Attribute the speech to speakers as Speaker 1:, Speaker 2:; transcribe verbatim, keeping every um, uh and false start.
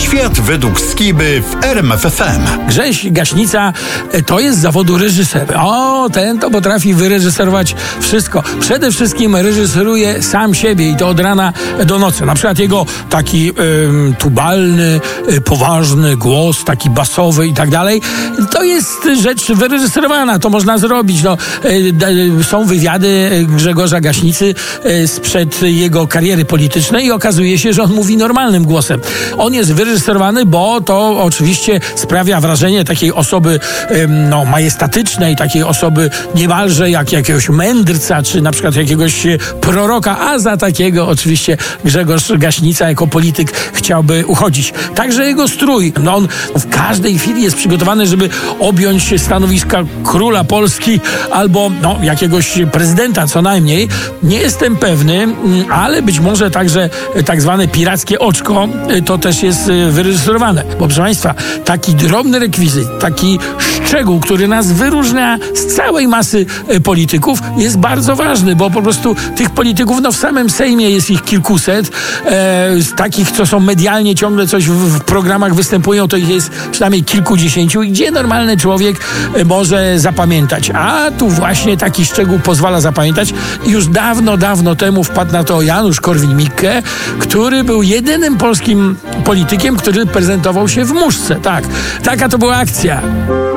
Speaker 1: Świat według Skiby w R M F F M.
Speaker 2: Grześ Gaśnica to jest z zawodu reżyser. O, ten to potrafi wyreżyserować wszystko. Przede wszystkim reżyseruje sam siebie i to od rana do nocy. Na przykład jego taki ym, tubalny, y, poważny głos, taki basowy i tak dalej. To jest rzecz wyreżyserowana, to można zrobić. No, y, y, są wywiady Grzegorza Gaśnicy y, sprzed jego kariery politycznej i okazuje się, że on mówi normalnym głosem. On jest wyreżyserowany, bo to oczywiście sprawia wrażenie takiej osoby ym, no, majestatycznej, takiej osoby niemalże jak jakiegoś mędrca, czy na przykład jakiegoś proroka, a za takiego oczywiście Grzegorz Gaśnica jako polityk chciałby uchodzić. Także jego strój, no on w każdej chwili jest przygotowany, żeby objąć stanowiska króla Polski albo no, jakiegoś prezydenta co najmniej. Nie jestem pewny, ale być może także tak zwane pirackie oczko to też jest wyreżyserowane. Bo proszę Państwa, taki drobny rekwizyt, taki szczegół, który nas wyróżnia z całej masy polityków, jest bardzo ważny, bo po prostu tych polityków, no w samym Sejmie jest ich kilkuset, e, z takich, co są medialnie ciągle coś w, w programach występują, to ich jest przynajmniej kilkudziesięciu i gdzie normalny człowiek może zapamiętać. A tu właśnie taki szczegół pozwala zapamiętać. Już dawno, dawno temu wpadł na to Janusz Korwin-Mikke, który był jedynym polskim politykiem, który prezentował się w muszce. Tak, taka to była akcja.